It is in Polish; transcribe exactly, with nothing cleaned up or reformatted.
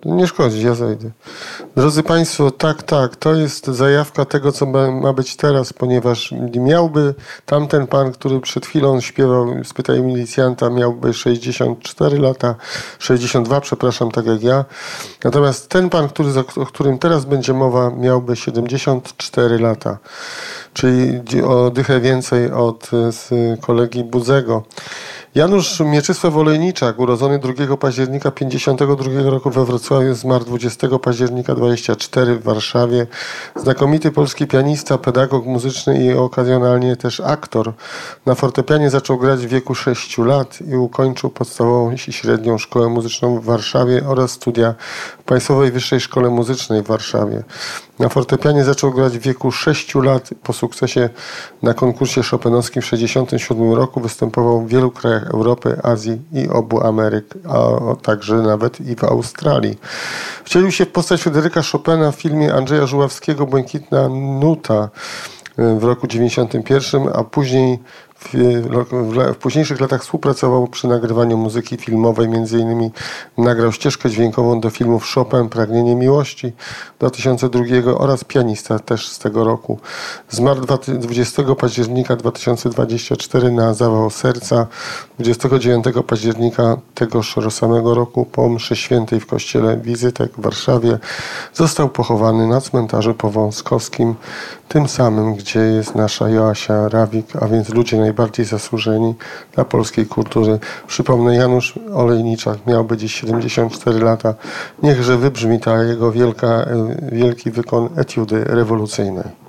Nie szkodzi, ja zajdę. Drodzy Państwo, tak, tak, to jest zajawka tego, co ma być teraz, ponieważ miałby tamten pan, który przed chwilą śpiewał Spytaj milicjanta, miałby sześćdziesiąt cztery lata, sześćdziesiąt dwa, przepraszam, tak jak ja. Natomiast ten pan, który, o którym teraz będzie mowa, miałby siedemdziesiąt cztery lata, czyli o dychę więcej od kolegi Budzego. Janusz Mieczysław Olejniczak, urodzony drugiego października pięćdziesiątego drugiego roku we Wrocławiu, zmarł dwudziestego października dwudziestego czwartego w Warszawie. Znakomity polski pianista, pedagog muzyczny i okazjonalnie też aktor. Na fortepianie zaczął grać w wieku sześciu lat i ukończył podstawową i średnią szkołę muzyczną w Warszawie oraz studia w Państwowej Wyższej Szkole Muzycznej w Warszawie. Na fortepianie zaczął grać w wieku sześciu lat. Po sukcesie na konkursie chopinowskim w tysiąc dziewięćset sześćdziesiątym siódmym roku występował w wielu krajach Europy, Azji i obu Ameryk, a także nawet i w Australii. Wcielił się w postać Fryderyka Chopina w filmie Andrzeja Żuławskiego Błękitna Nuta w roku dziewięćdziesiątym pierwszym, a później W, w, w późniejszych latach współpracował przy nagrywaniu muzyki filmowej. Między innymi nagrał ścieżkę dźwiękową do filmów Chopin, Pragnienie miłości dwa tysiące drugiego oraz pianista też z tego roku. Zmarł dwudziestego października dwa tysiące dwudziestego czwartego na zawał serca. dwudziestego dziewiątego października tegoż samego roku po mszy świętej w kościele Wizytek w Warszawie został pochowany na cmentarzu powązkowskim, tym samym, gdzie jest nasza Joasia Rawik, a więc ludzie najbardziej zasłużeni dla polskiej kultury. Przypomnę, Janusz Olejniczak miałby dziś siedemdziesiąt cztery lata. Niechże wybrzmi ta jego wielka, wielki wykon etiudy rewolucyjnej.